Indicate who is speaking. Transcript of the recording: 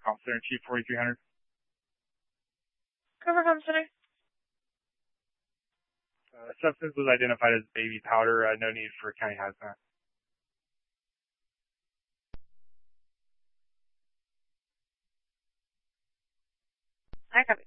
Speaker 1: Comp Center, Chief 4300.
Speaker 2: Cover Comp Center.
Speaker 1: Substance was identified as baby powder. No need for county hazmat.
Speaker 2: I copy.